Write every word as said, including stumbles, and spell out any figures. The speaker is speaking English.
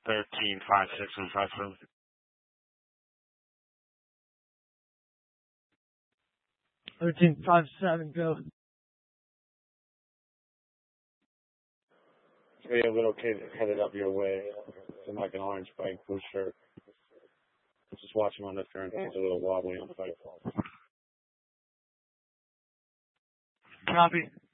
thirteen, five, six, and five, seven. Thirteen, five, seven, go. Hey, a little kid headed up your way in like an orange bike blue shirt. Just watch him on the turn. He's a little wobbly on the bike. Copy.